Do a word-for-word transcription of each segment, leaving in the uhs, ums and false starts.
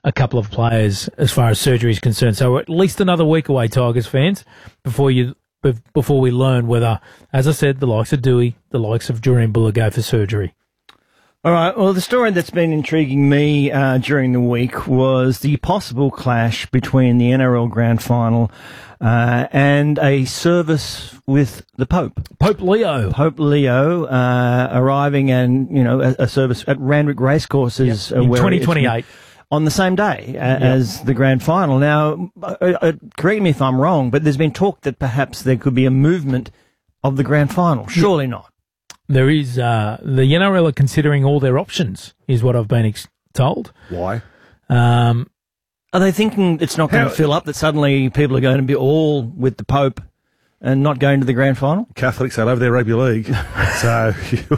a couple of players as far as surgery is concerned. So we're at least another week away, Tigers fans, before you before we learn whether, as I said, the likes of Dewey, the likes of Jureen Buller go for surgery. All right, well, the story that's been intriguing me uh, during the week was the possible clash between the N R L Grand Final uh, and a service with the Pope. Pope Leo. Pope Leo uh, arriving and, you know, a, a service at Randwick Racecourses. Yep. In uh, twenty twenty-eight. On the same day uh, yep. as the Grand Final. Now, uh, uh, correct me if I'm wrong, but there's been talk that perhaps there could be a movement of the Grand Final. Surely not. There is, uh, the N R L are considering all their options, is what I've been ex- told. Why? Um, are they thinking it's not going to fill up, that suddenly people are going to be all with the Pope and not going to the Grand Final? Catholics, they love their rugby league. So,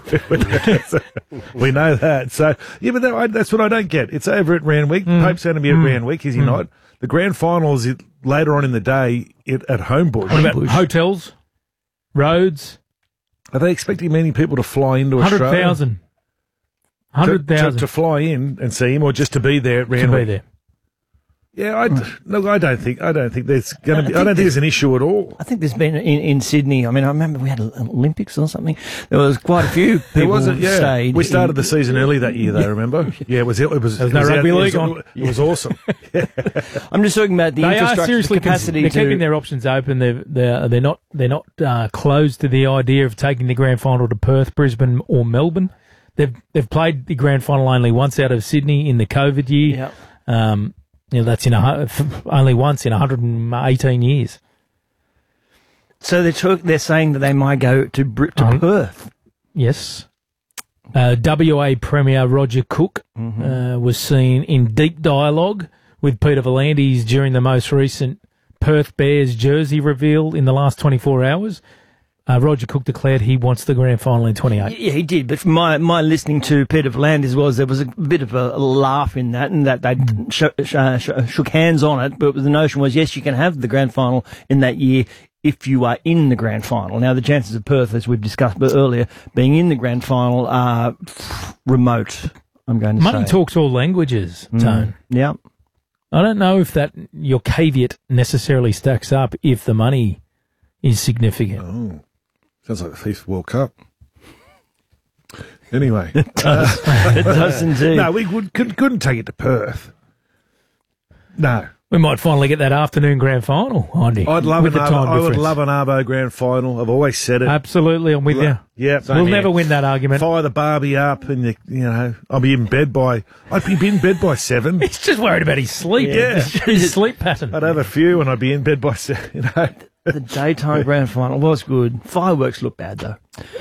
we know that. So, yeah, but that, that's what I don't get. It's over at Randwick. Mm. Pope's going to be at mm. Randwick, is he mm. not? The Grand Final is later on in the day it, at Homebush. What about hotels, roads? Are they expecting many people to fly into Australia? one hundred thousand. one hundred thousand. To, to, to fly in and see him, or just to be there at Randwick? To be there. Yeah, I, no, I don't think I don't think there's going to be. I, I don't think there's an issue at all. I think there's been in, in Sydney. I mean, I remember we had Olympics or something. There was quite a few people there wasn't, yeah. stayed. We started in, the season early that year, though. Yeah. Remember? Yeah, it was. It was. There was it no was rugby out, league it was, on. It was awesome. Yeah. I'm just talking about the they infrastructure, are seriously capacity. They're to, keeping their options open. They're they're they're not they're not uh, closed to the idea of taking the Grand Final to Perth, Brisbane, or Melbourne. They've they've played the Grand Final only once out of Sydney in the COVID year. Yep. Um, You know, that's in a, only once in one hundred eighteen years. So they're, talk, they're saying that they might go to to um, Perth. Yes. Uh, W A Premier Roger Cook mm-hmm. uh, was seen in deep dialogue with Peter V'landys during the most recent Perth Bears jersey reveal in the last twenty-four hours. Uh, Roger Cook declared he wants the Grand Final in twenty-eight. Yeah, he did. But from my, my listening to Peter V'landys was there was a bit of a laugh in that, and that they mm. sh- sh- sh- shook hands on it. But the notion was, yes, you can have the Grand Final in that year if you are in the Grand Final. Now, the chances of Perth, as we've discussed earlier, being in the Grand Final are remote, I'm going to Money say. Money talks all languages, Tone. Mm. Yeah. I don't know if that your caveat necessarily stacks up if the money is significant. Oh. Sounds like the FIFA World Cup. Anyway. It does, uh, it does indeed. No, we would, could, couldn't take it to Perth. No. We might finally get that afternoon Grand Final, Andy. I'd love with an the time Arvo, I would difference. love an Arvo Grand Final. I've always said it. Absolutely, I'm with you. Yeah. We'll never win that argument. Fire the Barbie up and, the, you know, I'll be in bed by, I'd be in bed by seven. He's just worried about his sleep. Yeah. His sleep pattern. I'd have a few and I'd be in bed by seven, you know. The daytime Grand Final was good. Fireworks look bad, though.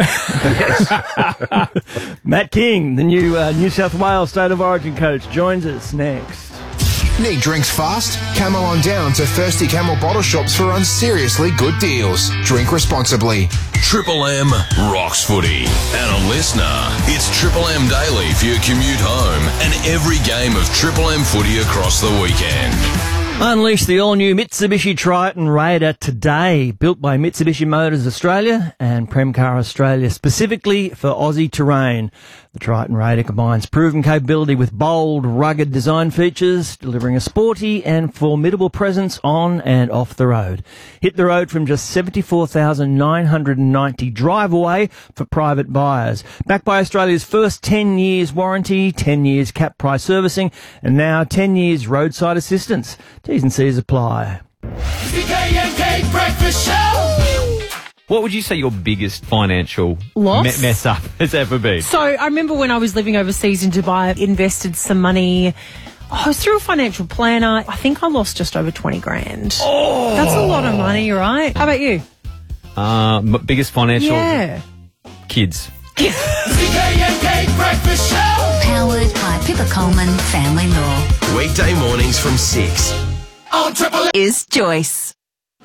Matt King, the new uh, New South Wales State of Origin coach, joins us next. Need drinks fast? Camel on down to Thirsty Camel bottle shops for unseriously good deals. Drink responsibly. Triple M rocks footy. And a listener, it's Triple M Daily for your commute home and every game of Triple M footy across the weekend. Unleash the all-new Mitsubishi Triton Raider today, built by Mitsubishi Motors Australia and Premcar Australia, specifically for Aussie terrain. The Triton Raider combines proven capability with bold, rugged design features, delivering a sporty and formidable presence on and off the road. Hit the road from just seventy-four thousand nine hundred ninety drive away for private buyers. Backed by Australia's first ten years warranty, ten years cap price servicing, and now ten years roadside assistance. T's and C's apply. C K M K Breakfast Show! What would you say your biggest financial loss me- mess up has ever been? So I remember when I was living overseas in Dubai, I invested some money. Oh, I was through a financial planner. I think I lost just over twenty grand. Oh, that's a lot of money, right? How about you? Uh, m- biggest financial yeah. kids. C K M K Breakfast Show. Powered by Pippa Coleman Family Law. Weekday mornings from six. On Triple M is Joyce.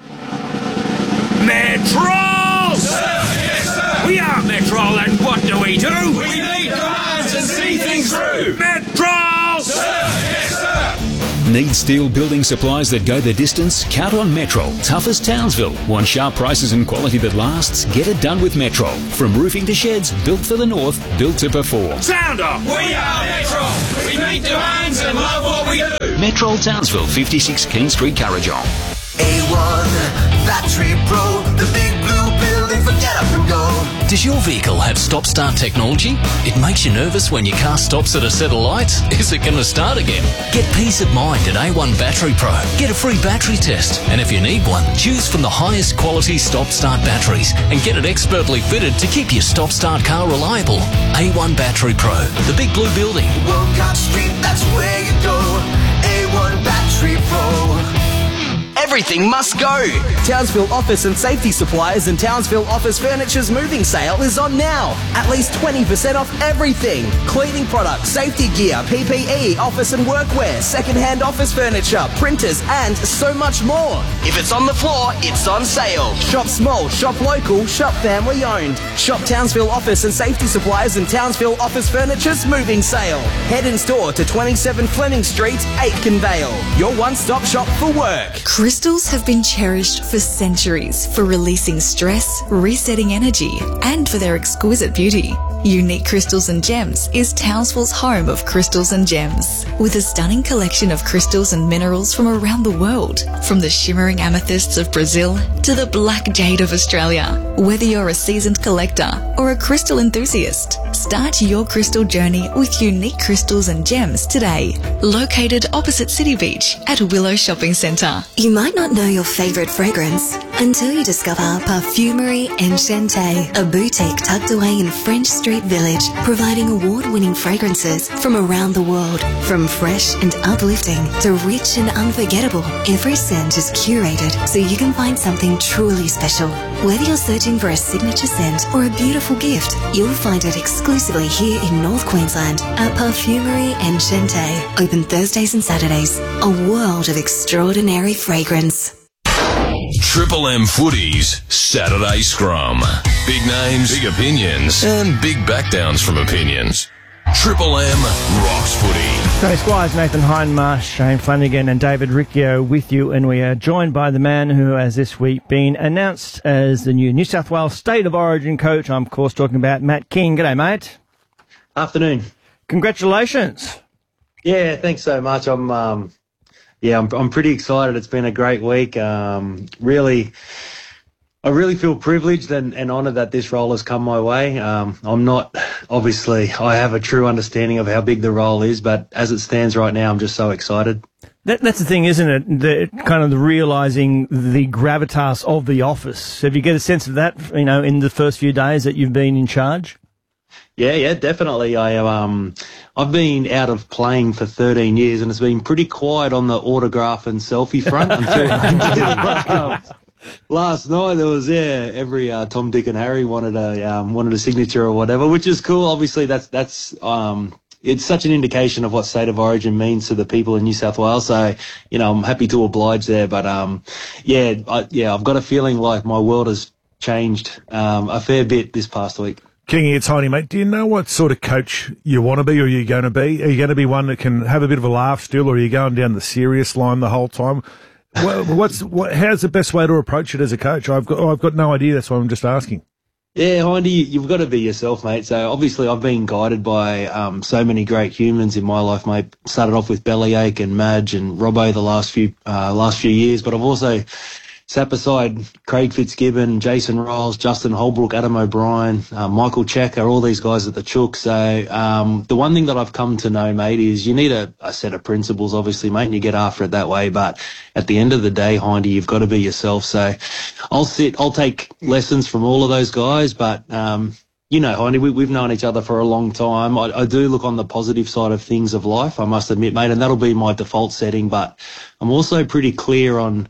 Metro! Sir, yes, sir. We are Metro, and what do we do? We need your hands and see things through. Metro! Sir, yes, sir. Need steel building supplies that go the distance? Count on Metro. Tough as Townsville. Want sharp prices and quality that lasts? Get it done with Metro. From roofing to sheds, built for the north, built to perform. Sound off! We are Metro. We need your hands and love what we do. Metrol Townsville, fifty-six King Street, Currajong. A one Battery Pro, the big blue building for get up and go. Does your vehicle have stop-start technology? It makes you nervous when your car stops at a set of lights. Is it going to start again? Get peace of mind at A one Battery Pro. Get a free battery test. And if you need one, choose from the highest quality stop-start batteries and get it expertly fitted to keep your stop-start car reliable. A one Battery Pro, the big blue building. World Cup Street, that's where you go. A one Battery Pro. Everything must go. Townsville Office and Safety Supplies and Townsville Office Furniture's moving sale is on now. At least twenty percent off everything. Cleaning products, safety gear, P P E, office and workwear, second-hand office furniture, printers, and so much more. If it's on the floor, it's on sale. Shop small, shop local, shop family owned. Shop Townsville Office and Safety Supplies and Townsville Office Furniture's moving sale. Head in store to twenty-seven Fleming Street, Aitken Vale. Your one-stop shop for work. Crystals have been cherished for centuries for releasing stress, resetting energy, and for their exquisite beauty. Unique Crystals and Gems is Townsville's home of crystals and gems, with a stunning collection of crystals and minerals from around the world, from the shimmering amethysts of Brazil to the black jade of Australia. Whether you're a seasoned collector or a crystal enthusiast, start your crystal journey with Unique Crystals and Gems today. Located opposite City Beach at Willow Shopping Centre. You might not know your favourite fragrance until you discover Parfumerie Enchanté, a boutique tucked away in French Street Village, providing award-winning fragrances from around the world. From fresh and uplifting to rich and unforgettable, every scent is curated so you can find something truly special. Whether you're searching for a signature scent or a beautiful gift, you'll find it exclusively here in North Queensland at Parfumerie Enchanté. Open Thursdays and Saturdays. A world of extraordinary fragrance. Triple M Footy's Saturday Scrum. Big names, big opinions, and big backdowns from opinions. Triple M rocks footy. Tony Squires, Nathan Hindmarsh, Shane Flanagan and David Riccio with you, and we are joined by the man who has this week been announced as the new New South Wales State of Origin coach. I'm, of course, talking about Matt King. G'day, mate. Afternoon. Congratulations. Yeah, thanks so much. I'm... Um Yeah, I'm I'm pretty excited. It's been a great week. Um, really, I really feel privileged and, and honoured that this role has come my way. Um, I'm not, obviously, I have a true understanding of how big the role is, but as it stands right now, I'm just so excited. That, that's the thing, isn't it? The kind of the realising the gravitas of the office. Have you get a sense of that, you know, in the first few days that you've been in charge? Yeah, yeah, definitely. I um, I've been out of playing for thirteen years, and it's been pretty quiet on the autograph and selfie front until, until um, last night. There was yeah, every uh, Tom, Dick, and Harry wanted a um, wanted a signature or whatever, which is cool. Obviously, that's that's um, it's such an indication of what State of Origin means to the people in New South Wales. So, you know, I'm happy to oblige there. But um, yeah, I, yeah, I've got a feeling like my world has changed um, a fair bit this past week. Kingy, it's Heiny, mate. Do you know what sort of coach you want to be or you're going to be? Are you going to be one that can have a bit of a laugh still, or are you going down the serious line the whole time? What, what's what, how's the best way to approach it as a coach? I've got oh, I've got no idea. That's why I'm just asking. Yeah, Hindy, you've got to be yourself, mate. So obviously I've been guided by um, so many great humans in my life, mate. Started off with Bellyache and Madge and Robbo the last few uh, last few years, but I've also sat beside Craig Fitzgibbon, Jason Riles, Justin Holbrook, Adam O'Brien, uh, Michael Checker, all these guys at the Chook. So um, the one thing that I've come to know, mate, is you need a, a set of principles, obviously, mate, and you get after it that way. But at the end of the day, Hindy, you've got to be yourself. So I'll sit, I'll take lessons from all of those guys, but um, you know, Hindy, we, we've known each other for a long time. I, I do look on the positive side of things of life, I must admit, mate, and that'll be my default setting. But I'm also pretty clear on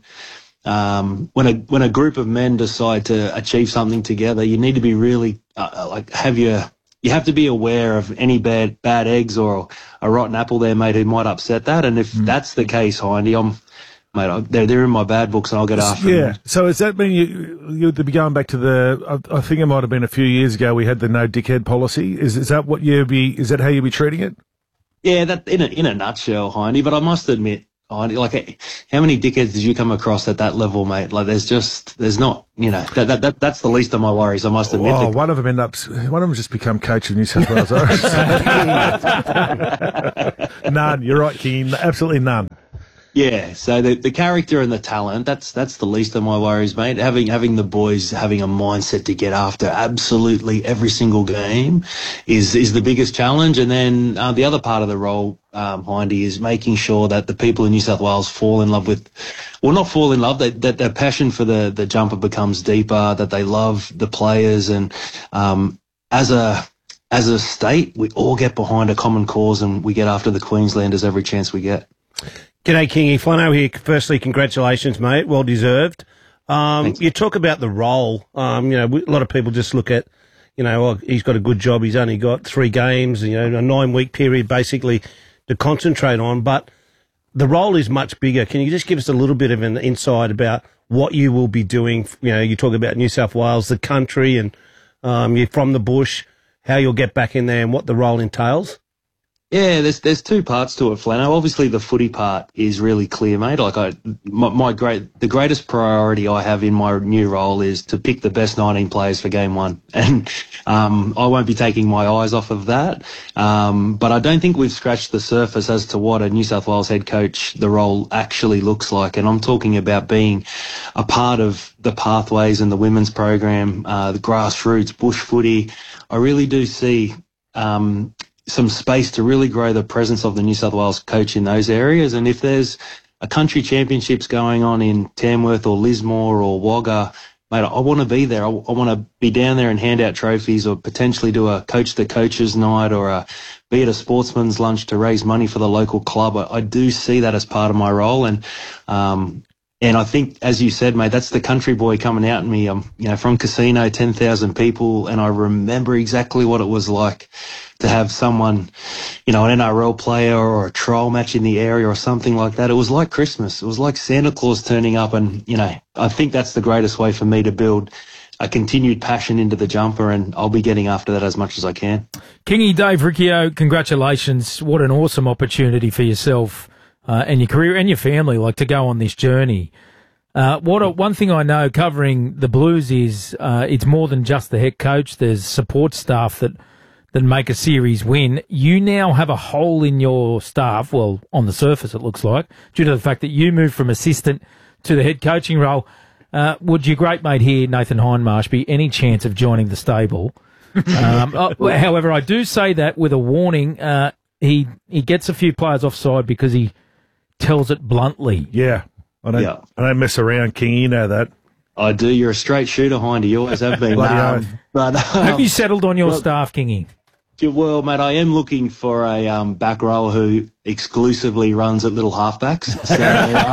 Um, when a when a group of men decide to achieve something together, you need to be really uh, like have your you have to be aware of any bad bad eggs or a rotten apple there, mate, who might upset that. And if mm. that's the case, Hindy, I'm mate, I, they're they're in my bad books, and I'll get after yeah. them. Yeah. So does that mean you you'd be going back to the? I, I think it might have been a few years ago. We had the no dickhead policy. Is is that what you be? Is that how you be treating it? Yeah, that in a in a nutshell, Hindy. But I must admit, like, how many dickheads did you come across at that level, mate? Like, there's just, there's not, you know, that, that, that that's the least of my worries, I must admit. Oh, one of them end up, one of them just become coach of New South Wales. None, you're right, King, absolutely none. Yeah, so the, the character and the talent, that's that's the least of my worries, mate. Having having the boys having a mindset to get after absolutely every single game is is the biggest challenge. And then uh, the other part of the role, um, Hindy, is making sure that the people in New South Wales fall in love with, well, not fall in love, that, that their passion for the, the jumper becomes deeper, that they love the players. And um, as a as a state, we all get behind a common cause and we get after the Queenslanders every chance we get. G'day, Kingy. Flano here. Firstly, congratulations, mate. Well deserved. Um, you talk about the role. Um, you know, a lot of people just look at, you know, oh, he's got a good job. He's only got three games, you know, a nine-week period basically to concentrate on. But the role is much bigger. Can you just give us a little bit of an insight about what you will be doing? You know, you talk about New South Wales, the country, and um, you're from the bush, how you'll get back in there and what the role entails. Yeah, there's there's two parts to it, Flano. Obviously, the footy part is really clear, mate. Like I, my, my great, the greatest priority I have in my new role is to pick the best nineteen players for game one, and um, I won't be taking my eyes off of that. Um, but I don't think we've scratched the surface as to what a New South Wales head coach, the role actually looks like, and I'm talking about being a part of the pathways and the women's program, uh, the grassroots, bush footy. I really do see. Um, some space to really grow the presence of the New South Wales coach in those areas. And if there's a country championships going on in Tamworth or Lismore or Wagga, mate, I want to be there. I, I want to be down there and hand out trophies or potentially do a coach the coaches night or a, be at a sportsman's lunch to raise money for the local club. I, I do see that as part of my role. And, um, And I think, as you said, mate, that's the country boy coming out in me. I'm, you know, from Casino, ten thousand people, and I remember exactly what it was like to have someone, you know, an N R L player or a trial match in the area or something like that. It was like Christmas. It was like Santa Claus turning up, and, you know, I think that's the greatest way for me to build a continued passion into the jumper, and I'll be getting after that as much as I can. Kingy, Dave Riccio, congratulations. What an awesome opportunity for yourself. Uh, and your career and your family, like, to go on this journey. Uh, what a, one thing I know covering the Blues is uh, it's more than just the head coach. There's support staff that, that make a series win. You now have a hole in your staff, well, on the surface it looks like, due to the fact that you moved from assistant to the head coaching role. Uh, would your great mate here, Nathan Hindmarsh, be any chance of joining the stable? um, uh, however, I do say that with a warning. Uh, he, he gets a few players offside because he tells it bluntly. Yeah. I don't, yeah. I don't mess around, King. You know that. I do. You're a straight shooter, Hindy. You always have been. um, but, um, have you settled on your well, staff, Kingy? Well, mate, I am looking for a um, back rower who exclusively runs at little halfbacks. So,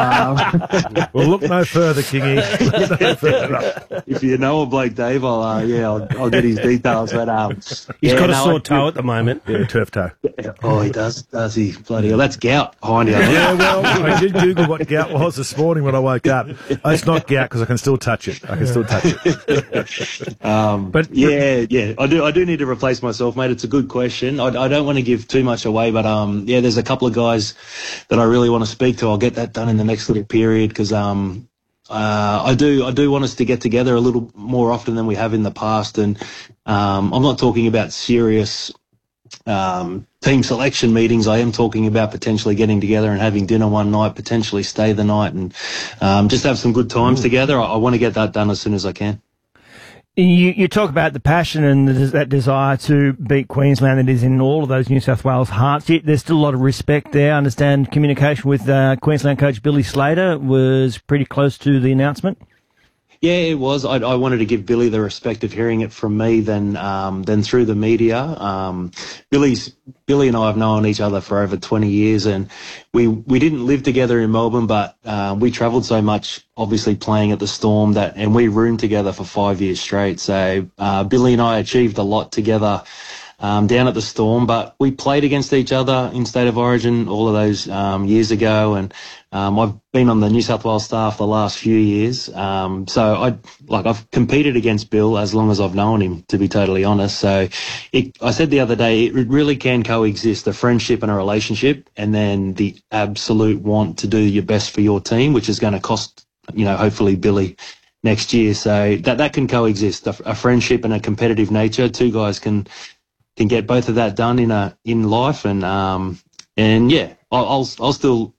um, well, look no further, Kingy. No further. If you know a bloke, Dave, I'll, uh, yeah, I'll, I'll get his details. But um, he's yeah, got no, a sore I, toe at the moment. Yeah, turf toe. Oh, he does, does he? Bloody hell, that's gout, Hindy. Yeah, well, I did Google what gout was this morning when I woke up. Oh, it's not gout because I can still touch it. I can still touch it. um, but yeah, yeah, I do. I do need to replace myself, mate. It's a good question. I, I don't want to give too much away, but um, yeah, there's a couple of guys that I really want to speak to. I'll get that done in the next little period because um, uh, I do. I do want us to get together a little more often than we have in the past, and um, I'm not talking about serious um, team selection meetings. I am talking about potentially getting together and having dinner one night, potentially stay the night, and um, just have some good times together. I, I want to get that done as soon as I can. You, you talk about the passion and the, that desire to beat Queensland that is in all of those New South Wales hearts. Yet there's still a lot of respect there. I understand communication with uh, Queensland coach Billy Slater was pretty close to the announcement. Yeah, it was. I, I wanted to give Billy the respect of hearing it from me than um, than through the media. Um, Billy's Billy and I have known each other for over twenty years, and we we didn't live together in Melbourne, but uh, we travelled so much, obviously playing at the Storm, that and we roomed together for five years straight. So uh, Billy and I achieved a lot together um, down at the Storm, but we played against each other in State of Origin all of those um, years ago, and Um, I've been on the New South Wales staff the last few years, um, so I like I've competed against Bill as long as I've known him, to be totally honest. So it, I said the other day, it really can coexist, a friendship and a relationship, and then the absolute want to do your best for your team, which is going to cost, you know, hopefully Billy next year. So that that can coexist, a, a friendship and a competitive nature. Two guys can can get both of that done in a in life, and um and yeah, I'll I'll, I'll still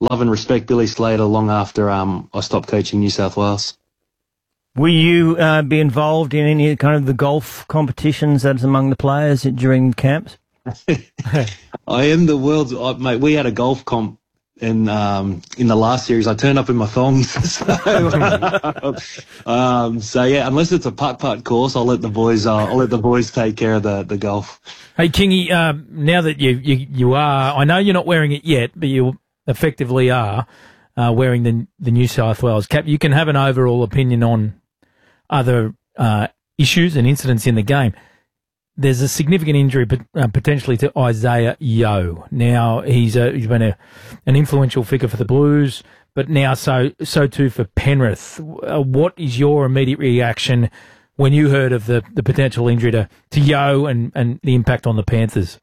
love and respect Billy Slater long after um, I stopped coaching New South Wales. Will you uh, be involved in any kind of the golf competitions that's among the players during camps? I am the world's uh, mate. We had a golf comp in um, in the last series. I turned up in my thongs. so, um, so yeah, unless it's a putt putt course, I'll let the boys. Uh, I'll let the boys take care of the, the golf. Hey Kingy, um, now that you, you you are, I know you're not wearing it yet, but you effectively are uh, wearing the the New South Wales cap. You can have an overall opinion on other uh, issues and incidents in the game. There's a significant injury uh, potentially to Isaiah Yeo. Now he's a, he's been a, an influential figure for the Blues, but now so so too for Penrith. Uh, what is your immediate reaction when you heard of the, the potential injury to, to Yeo and, and the impact on the Panthers?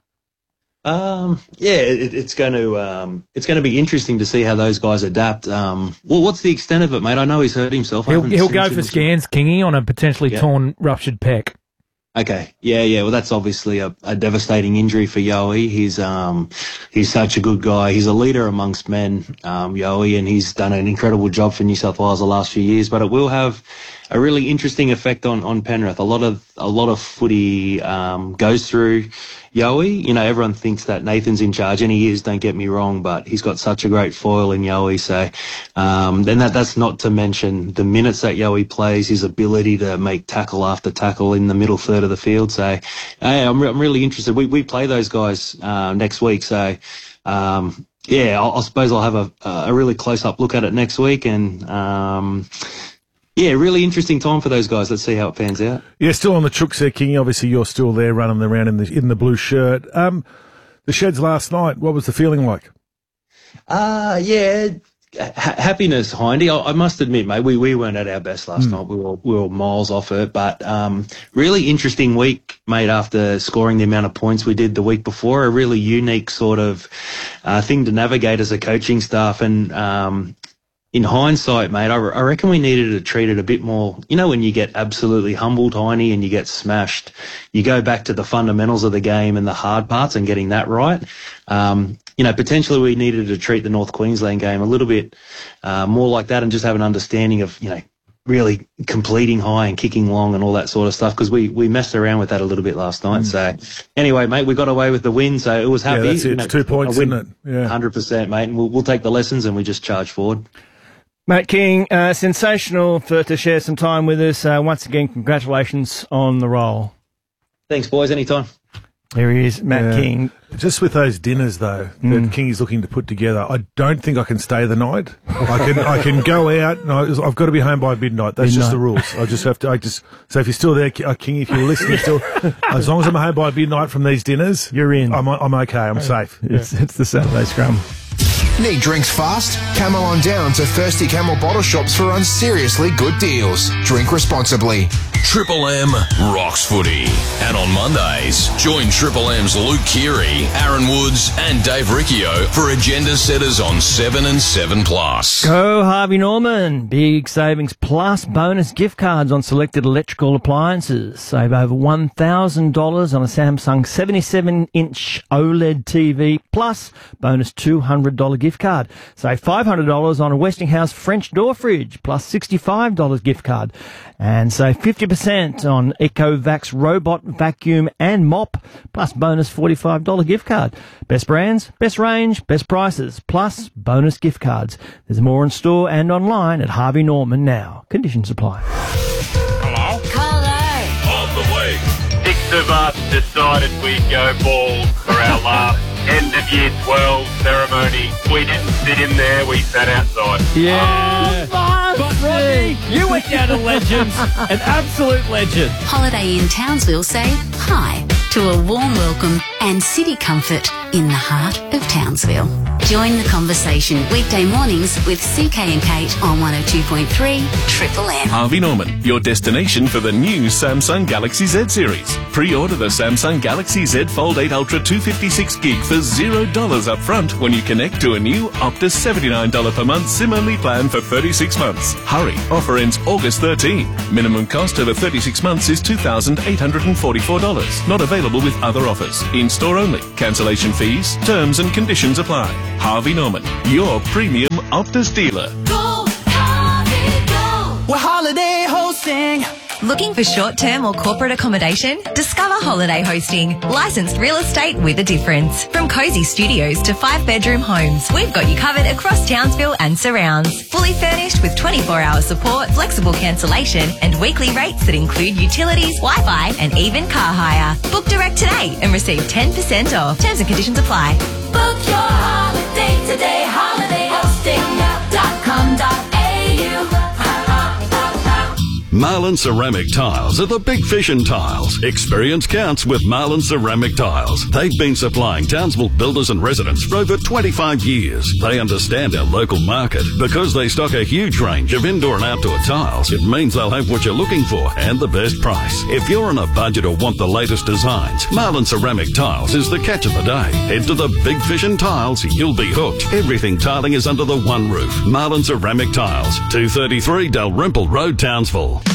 Um, yeah, it, it's going to um, it's going to be interesting to see how those guys adapt. Um, well, what's the extent of it, mate? I know he's hurt himself. He'll, he'll go for scans, Kingy, on a potentially yeah. torn, ruptured pec. Okay. Yeah, yeah. Well, that's obviously a, a devastating injury for Yowie. He's um he's such a good guy. He's a leader amongst men, um, Yowie, and he's done an incredible job for New South Wales the last few years. But it will have a really interesting effect on, on Penrith. A lot of a lot of footy um goes through Yowie. You know, everyone thinks that Nathan's in charge, and he is, don't get me wrong, but he's got such a great foil in Yowie. So, um, then that, that's not to mention the minutes that Yowie plays, his ability to make tackle after tackle in the middle third of the field. So, hey, I'm, re- I'm really interested. We, we play those guys, uh, next week. So, um, yeah, I, I suppose I'll have a, a really close up look at it next week. And, um, yeah, really interesting time for those guys. Let's see how it pans out. Yeah, still on the Chooks there, Kingy. Obviously, you're still there running around in the in the blue shirt. Um, the Sheds last night, what was the feeling like? Uh, yeah, ha- happiness, Hindy. I, I must admit, mate, we, we weren't at our best last mm. night. We were, we were miles off it. But um, really interesting week, mate, after scoring the amount of points we did the week before. A really unique sort of uh, thing to navigate as a coaching staff. And um in hindsight, mate, I, re- I reckon we needed to treat it a bit more. You know, when you get absolutely humbled, Hiney, and you get smashed, you go back to the fundamentals of the game and the hard parts and getting that right. Um, you know, potentially we needed to treat the North Queensland game a little bit uh, more like that and just have an understanding of, you know, really completing high and kicking long and all that sort of stuff, because we, we messed around with that a little bit last night. Mm. So anyway, mate, we got away with the win, so it was happy. Yeah, that's it. You know, it's two points, isn't it? Yeah, one hundred percent, mate, and we'll, we'll take the lessons and we just charge forward. Matt King, uh, sensational for, to share some time with us. Uh, once again, congratulations on the role. Thanks, boys. Anytime. There he is, Matt yeah. King. Just with those dinners, though, Mm. that King is looking to put together, I don't think I can stay the night. I can I can go out, and I, I've got to be home by midnight. That's Midnight. just the rules. I just have to. I just so if you're still there, uh, King, if you're listening, still, as long as I'm home by midnight from these dinners, you're in. I'm I'm okay. I'm safe. It's, it's the Saturday Scrum. Need drinks fast? Camel on down to Thirsty Camel bottle shops for unseriously good deals. Drink responsibly. Triple M rocks footy. And on Mondays, join Triple M's Luke Keary, Aaron Woods and Dave Riccio for agenda setters on seven and seven plus. Go Harvey Norman. Big savings plus bonus gift cards on selected electrical appliances. Save over one thousand dollars on a Samsung seventy-seven inch OLED T V plus bonus two hundred dollars gift card. Save five hundred dollars on a Westinghouse French door fridge plus sixty-five dollars gift card. And save fifty percent on Ecovacs robot vacuum and mop plus bonus forty-five dollars gift card. Best brands, best range, best prices plus bonus gift cards. There's more in store and online at Harvey Norman now. Conditions apply. Hello? Carlo. On the way. Six of us decided we'd go bald for our last end of year twelve ceremony. We didn't sit in there, we sat outside. Yeah. Oh, but Rodney, you went down to legends, an absolute legend. Holiday Inn Townsville say hi to a warm welcome and city comfort in the heart of Townsville. Join the conversation weekday mornings with C K and Kate on one oh two point three Triple M. Harvey Norman, your destination for the new Samsung Galaxy Z series. Pre-order the Samsung Galaxy Z Fold eight Ultra two fifty-six gig for zero dollars up front when you connect to a new Optus seventy-nine dollars per month SIM-only plan for thirty-six months. Hurry, offer ends August thirteenth. Minimum cost over thirty-six months is two thousand eight hundred forty-four dollars. Not available with other offers. In in-store only. Cancellation fees, terms and conditions apply. Harvey Norman, your premium Optus dealer. Go, Harvey, go. We're holiday hosting. Looking for short-term or corporate accommodation? Discover Holiday Hosting. Licensed real estate with a difference. From cosy studios to five-bedroom homes, we've got you covered across Townsville and surrounds. Fully furnished with twenty-four hour support, flexible cancellation and weekly rates that include utilities, Wi-Fi and even car hire. Book direct today and receive ten percent off. Terms and conditions apply. Book your holiday today. holiday hosting dot com dot a u. Marlin Ceramic Tiles are the big fish in tiles. Experience counts with Marlin Ceramic Tiles. They've been supplying Townsville builders and residents for over twenty-five years. They understand our local market. Because they stock a huge range of indoor and outdoor tiles, it means they'll have what you're looking for and the best price. If you're on a budget or want the latest designs, Marlin Ceramic Tiles is the catch of the day. Head to the big fish in tiles, you'll be hooked. Everything tiling is under the one roof. Marlin Ceramic Tiles, two thirty-three Dalrymple Road, Townsville.